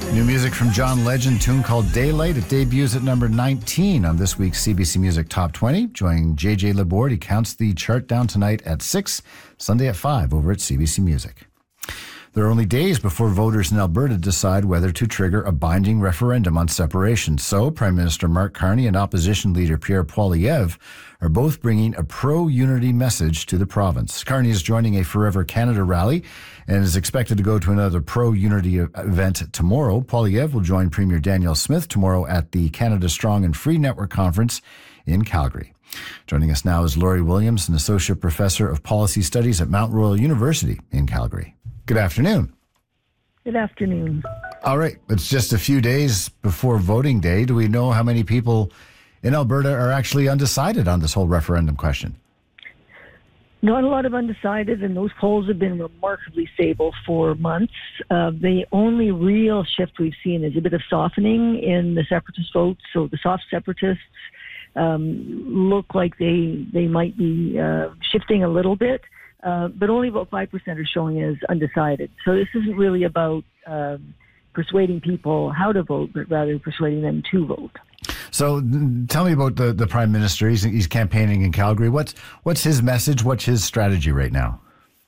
New music from John Legend, tune called Daylight. It debuts at number 19 on this week's CBC Music Top 20. Joining JJ Laborde, he counts the chart down tonight at 6, Sunday at 5 over at CBC Music. There are only days before voters in Alberta decide whether to trigger a binding referendum on separation. So, Prime Minister Mark Carney and Opposition Leader Pierre Poilievre are both bringing a pro-unity message to the province. Carney is joining a Forever Canada rally and is expected to go to another pro-unity event tomorrow. Poilievre will join Premier Danielle Smith tomorrow at the Canada Strong and Free Network Conference in Calgary. Joining us now is Laurie Williams, an Associate Professor of Policy Studies at Mount Royal University in Calgary. Good afternoon. Good afternoon. All right. It's just a few days before voting day. Do we know how many people in Alberta are actually undecided on this whole referendum question? Not a lot of undecided, and those polls have been remarkably stable for months. The only real shift we've seen is a bit of softening in the separatist votes. So the soft separatists look like they might be shifting a little bit. But only about 5% are showing as undecided. So this isn't really about persuading people how to vote, but rather persuading them to vote. So tell me about the Prime Minister. He's campaigning in Calgary. What's his message? What's his strategy right now?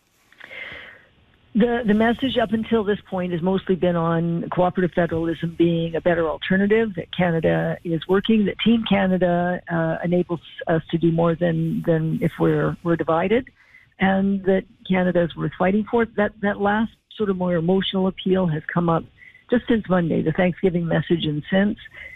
The message up until this point has mostly been on cooperative federalism being a better alternative, that Canada is working, that Team Canada enables us to do more than if we're divided. And that Canada is worth fighting for. That last sort of more emotional appeal has come up just since Monday, the Thanksgiving message, and since.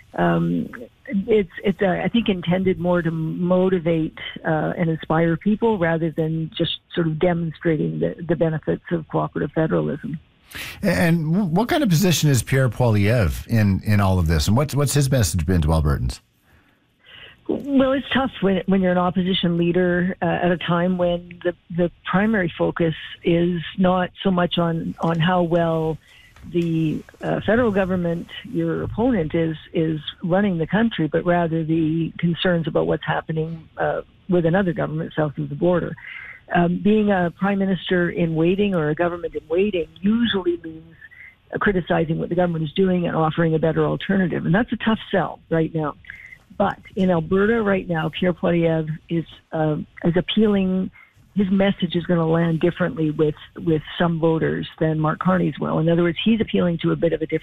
It's I think, intended more to motivate and inspire people rather than just sort of demonstrating the benefits of cooperative federalism. And what kind of position is Pierre Poilievre in all of this? And what's his message been to Albertans? Well, it's tough when you're an opposition leader at a time when the primary focus is not so much on how well the federal government, your opponent, is running the country, but rather the concerns about what's happening with another government south of the border. Being a prime minister in waiting or a government in waiting usually means criticizing what the government is doing and offering a better alternative. And that's a tough sell right now. But in Alberta right now, Pierre Poilievre is appealing. His message is going to land differently with some voters than Mark Carney's will. In other words, he's appealing to a bit of a different